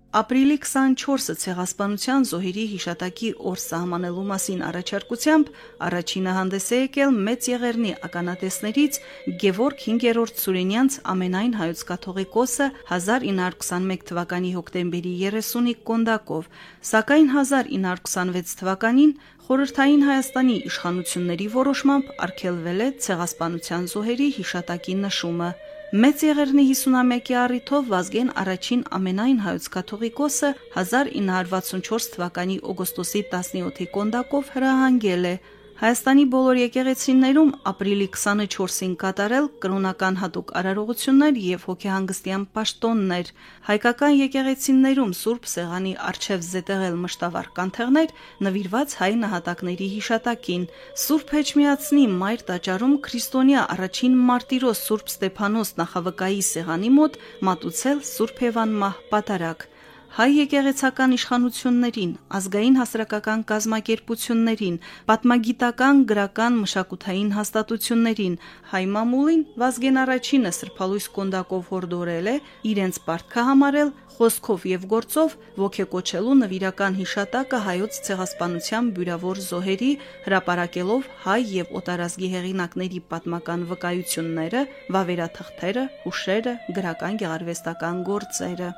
Ապրիլի 24-ը ցեղասպանության զոհերի հիշատակի օր սահմանելու մասին առաջարկությամբ առաջինը հանդես է եկել Մեծ Եղեռնի ականատեսներից Գևորգ 5-րդ Սուրենյանց ամենայն հայոց կաթողիկոսը 1921 թվականի հոկտեմբերի 30-ի կոնդակով, սակայն 1926 թվականին Խորհրդային Հայաստանի իշխանությունների որոշմամբ արգելվել է ցեղասպանության զոհերի հիշատակի նշումը։ Մեծ Եղեռնի 51-ի առիթով Վազգեն առաջին ամենայն հայոց կաթողիկոսը 1964 թվականի օգոստոսի 17-ի կոնդակով հրահանգել է Հայաստանի բոլոր եկեղեցիներում ապրիլի 24-ին կատարել կրոնական հատուկ արարողություններ եւ հոգեհանգստյան պաշտոններ, հայկական եկեղեցիներում Սուրբ Սեղանի առջև զետեղել մշտավառ կանթեղներ նվիրված հայ նահատակների հիշատակին, Սուրբ Էջմիածնի Մայր տաճարում քրիստոնյա առաջին մարտիրոս Սուրբ Ստեփանոս նախավկայի սեղանի մոտ մատուցել Սուրբ Հևանմահ պատարագ, հայ եկեղեցական իշխանություններին, ազգային հասարակական կազմակերպություններին, պատմագիտական, գրական, մշակութային հաստատություններին, հայ մամուլին Վազգեն առաջինը սրբալույս կոնդակով հորդորել է իրենց պարտքը համարել խոսքով եւ գործով ոգեկոչելու նվիրական հիշատակը հայոց ցեղասպանության բյուրավոր զոհերի, հրապարակելով հայ եւ օտարազգի հեղինակների պատմական վկայությունները, վավերաթղթերը, հուշերը, գրական գեղարվեստական գործերը։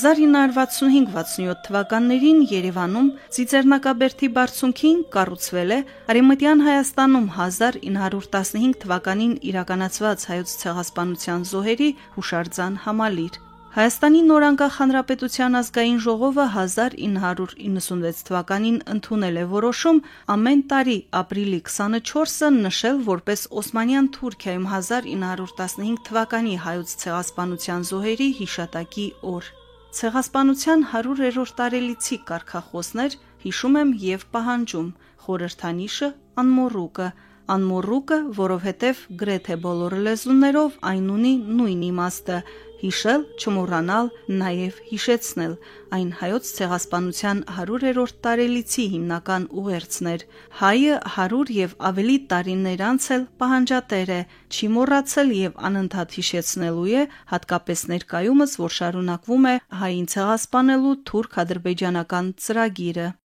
1965-67 թվականներին Երևանում Ծիծեռնակաբերդի բարձունքին կառուցվել է Արևմտյան Հայաստանում 1915 թվականին իրականացված հայոց ցեղասպանության զոհերի հուշարձան համալիր։ Հայաստանի նորանկախ հանրապետության ազգային ժողովը 1996 թվականին ընդունել է որոշում ամեն տարի ապրիլի 24-ը նշել որպես Օսմանյան Թուրքիայում 1915 թվականի հայոց ցեղասպանության զոհերի հիշատակի օր։ Ցեղասպանության 100-րդ տարելիցի կարգախոսներ հիշում եմ եւ պահանջում խորհրդանիշը անմոռուկը, որովհետև գրեթե բոլոր լեզուներով այն ունի նույն իմաստը՝ հիշել, չմոռանալ, նաև հիշեցնել։ Այն հայոց ցեղասպանության 100-րդ տարելիցի հիմնական ուղերձն էր։ Հայը 100 եւ ավելի տարիներ անց էլ պահանջատեր է, չի մոռացել եւ անընդհատ հիշեցնելու է, հատկապես ներկայումս, որ շարունակվում է հային ցեղասպանելու թուրք-ադրբեջանական ծրագիրը։